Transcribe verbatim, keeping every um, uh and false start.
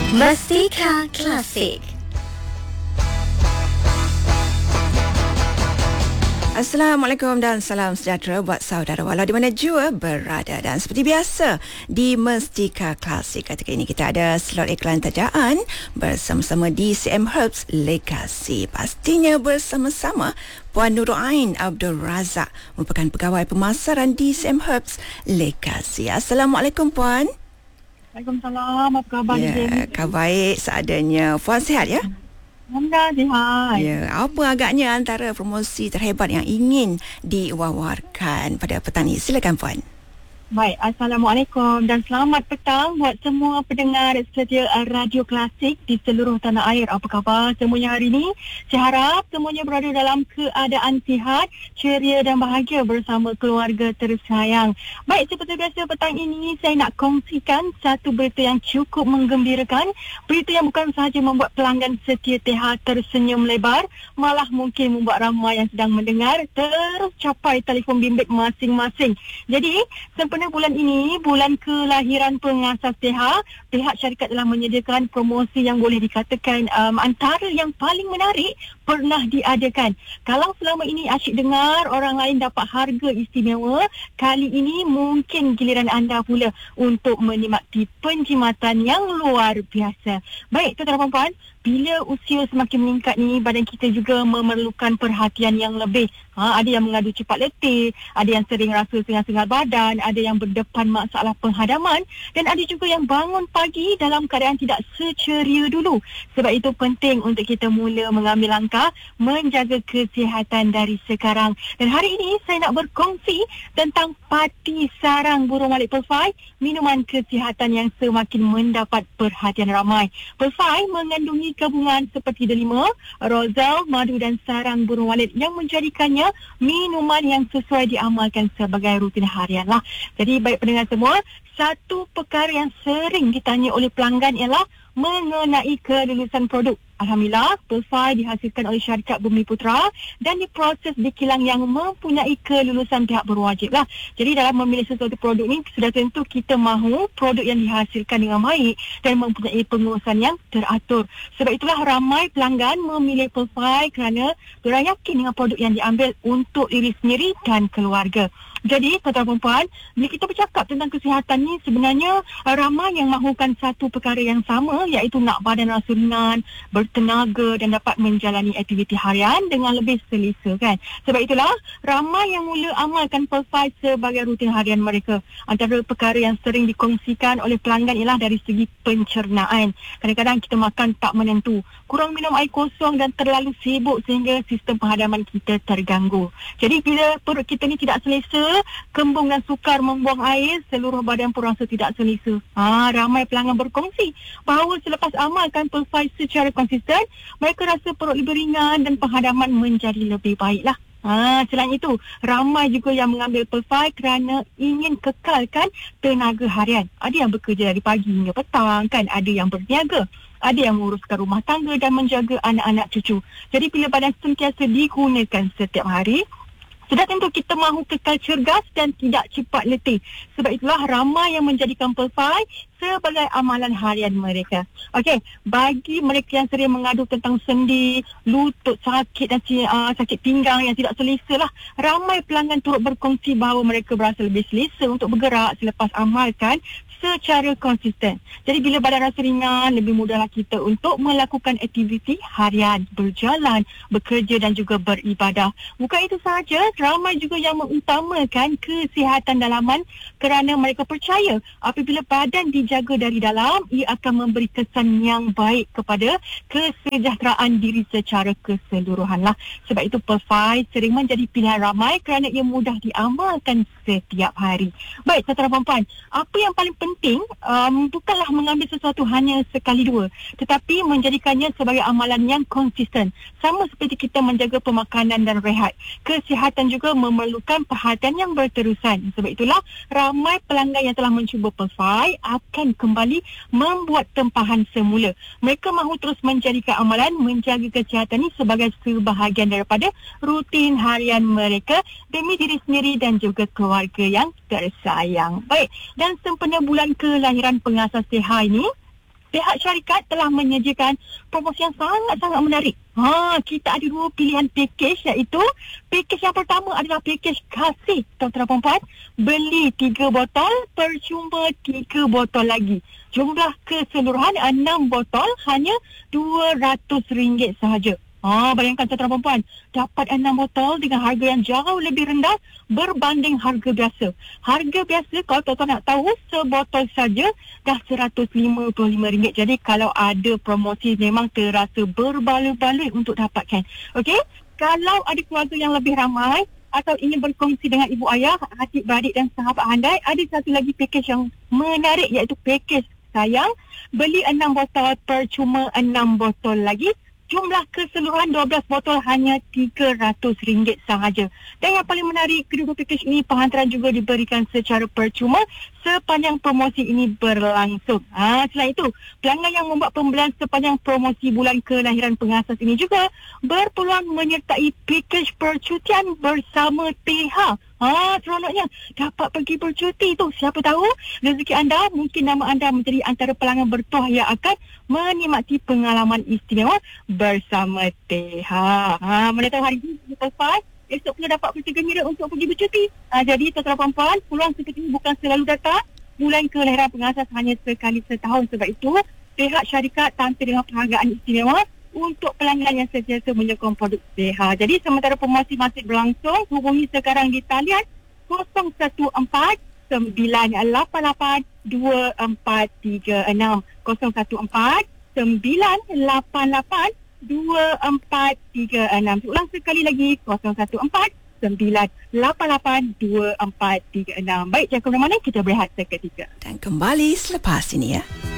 Mustika Klasik. Assalamualaikum dan salam sejahtera buat saudara walau di mana jua berada. Dan seperti biasa di Mustika Klasik ketika ini kita ada slot iklan tajaan bersama-sama D C M Herbs Lekasi. Pastinya bersama-sama Puan Nurul Ain Abdul Razak merupakan pegawai pemasaran D C M Herbs Lekasi. Assalamualaikum Puan. Waalaikumsalam. Apa khabar? Ya, khabar baik seadanya. Puan sihat ya? Alhamdulillah sihat. Ya, apa agaknya antara promosi terhebat yang ingin diwawarkan pada petang ini? Silakan Puan. Baik, Assalamualaikum dan selamat petang buat semua pendengar setia Radio Klasik di seluruh tanah air. Apa khabar semuanya hari ini? Saya harap semuanya berada dalam keadaan sihat, ceria dan bahagia bersama keluarga tersayang. Baik, seperti biasa petang ini saya nak kongsikan satu berita yang cukup menggembirakan. Berita yang bukan sahaja membuat pelanggan setia T H tersenyum lebar, malah mungkin membuat ramai yang sedang mendengar terus capai telefon bimbit masing-masing. Jadi, sempena bulan ini, bulan kelahiran pengasas T H, pihak syarikat telah menyediakan promosi yang boleh dikatakan um, antara yang paling menarik pernah diadakan. Kalau selama ini asyik dengar orang lain dapat harga istimewa, kali ini mungkin giliran anda pula untuk menikmati penjimatan yang luar biasa. Baik, tuan-tuan dan puan, bila usia semakin meningkat ni, badan kita juga memerlukan perhatian yang lebih. Ha, ada yang mengadu cepat letih, ada yang sering rasa sengal-sengal badan, ada yang berdepan masalah penghadaman dan ada juga yang bangun pagi dalam keadaan tidak seceria dulu. Sebab itu penting untuk kita mula mengambil langkah menjaga kesihatan dari sekarang. Dan hari ini saya nak berkongsi tentang Pati Sarang Burung Walet Perfai, minuman kesihatan yang semakin mendapat perhatian ramai. Perfai mengandungi gabungan seperti delima, rozal, madu dan sarang burung walet yang menjadikannya minuman yang sesuai diamalkan sebagai rutin harian lah. Jadi baik pendengar semua, satu perkara yang sering ditanya oleh pelanggan ialah mengenai kelulusan produk. Alhamdulillah, Perfai dihasilkan oleh syarikat Bumi Putra dan diproses di kilang yang mempunyai kelulusan pihak berwajib lah. Jadi dalam memilih sesuatu produk ni, sudah tentu kita mahu produk yang dihasilkan dengan baik dan mempunyai pengurusan yang teratur. Sebab itulah ramai pelanggan memilih Perfai kerana diorang yakin dengan produk yang diambil untuk diri sendiri dan keluarga. Jadi, tuan-tuan dan puan, bila kita bercakap tentang kesihatan ni, sebenarnya ramai yang mahukan satu perkara yang sama, iaitu nak badan rasa ringan, bertenaga dan dapat menjalani aktiviti harian dengan lebih selesa kan. Sebab itulah, ramai yang mula amalkan Perfai sebagai rutin harian mereka. Antara perkara yang sering dikongsikan oleh pelanggan ialah dari segi pencernaan. Kadang-kadang kita makan tak menentu, kurang minum air kosong dan terlalu sibuk sehingga sistem penghadaman kita terganggu. Jadi, bila perut kita ni tidak selesa, kembung dan sukar membuang air, seluruh badan pun rasa tidak selesa. Ha, ramai pelanggan berkongsi bahawa selepas amalkan Perfai secara konsisten, mereka rasa perut lebih ringan dan penghadaman menjadi lebih baiklah. Ha, selain itu, ramai juga yang mengambil Perfai kerana ingin kekalkan tenaga harian. Ada yang bekerja dari pagi hingga petang kan, ada yang berniaga, ada yang menguruskan rumah tangga dan menjaga anak-anak cucu. Jadi bila badan sentiasa digunakan setiap hari, sudah tentu kita mahu kekal cergas dan tidak cepat letih. Sebab itulah ramai yang menjadikan Perfai sebagai amalan harian mereka. Okey, bagi mereka yang sering mengadu tentang sendi, lutut sakit dan uh, sakit pinggang yang tidak selesa lah, ramai pelanggan turut berkongsi bahawa mereka berasa lebih selesa untuk bergerak selepas amalkan secara konsisten. Jadi bila badan rasa ringan, lebih mudahlah kita untuk melakukan aktiviti harian, berjalan, bekerja dan juga beribadah. Bukan itu sahaja, ramai juga yang mengutamakan kesihatan dalaman kerana mereka percaya apabila badan dijaga dari dalam, ia akan memberi kesan yang baik kepada kesejahteraan diri secara keseluruhan lah. Sebab itu Perfai sering menjadi pilihan ramai kerana ia mudah diamalkan setiap hari. Baik, tuan-tuan dan puan-puan, apa yang paling penting um, bukanlah mengambil sesuatu hanya sekali dua, tetapi menjadikannya sebagai amalan yang konsisten. Sama seperti kita menjaga pemakanan dan rehat, kesihatan juga memerlukan perhatian yang berterusan. Sebab itulah ramai pelanggan yang telah mencuba Perfai akan kembali membuat tempahan semula. Mereka mahu terus menjadikan amalan menjaga kesihatan ini sebagai sebahagian daripada rutin harian mereka demi diri sendiri dan juga keluarga yang tersayang. Baik, dan sempena bulan kelahiran pengasas T H ini, pihak syarikat telah menyediakan promosi yang sangat-sangat menarik. Ha, kita ada dua pilihan package, iaitu package yang pertama adalah package kasih tuan-tuan dan puan-puan. Beli tiga botol, percuma tiga botol lagi. Jumlah keseluruhan enam botol hanya dua ratus ringgit sahaja. Ha, bayangkan tuan-tuan dan puan-puan, dapat enam botol dengan harga yang jauh lebih rendah berbanding harga biasa. Harga biasa, kalau tuan-tuan nak tahu, sebotol saja dah seratus lima puluh lima ringgit. Jadi kalau ada promosi memang terasa berbaloi-baloi untuk dapatkan. Okey, kalau ada keluarga yang lebih ramai atau ingin berkongsi dengan ibu ayah, adik-beradik dan sahabat handai, ada satu lagi package yang menarik, iaitu package sayang. Beli enam botol, percuma enam botol lagi. Jumlah keseluruhan dua belas botol hanya tiga ratus ringgit sahaja. Dan yang paling menarik, kedua package ini penghantaran juga diberikan secara percuma sepanjang promosi ini berlangsung. Ha, selain itu, pelanggan yang membuat pembelian sepanjang promosi bulan kelahiran pengasas ini juga berpeluang menyertai package percutian bersama T H. Ha, seronoknya dapat pergi bercuti tu. Siapa tahu rezeki anda, mungkin nama anda menjadi antara pelanggan bertuah yang akan menikmati pengalaman istimewa bersama T H. Ha, mana tahu hari ini lepas, esok pula dapat berita gembira untuk pergi bercuti. Ha, jadi tuan-tuan puan-puan, peluang seperti ini bukan selalu datang. Bulan kelahiran pengasas hanya sekali setahun. Sebab itu, pihak syarikat tampil dengan penghargaan istimewa untuk pelanggan yang sentiasa menyokong produk T H. Jadi sementara promosi masih berlangsung, hubungi sekarang di talian kosong satu empat sembilan lapan lapan dua empat tiga enam kosong satu empat sembilan lapan lapan dua empat tiga enam. Ulang sekali lagi, kosong satu empat sembilan lapan lapan dua empat tiga enam. Baik, jangan ke mana-mana, kita berehat seketika. Dan kembali selepas ini ya.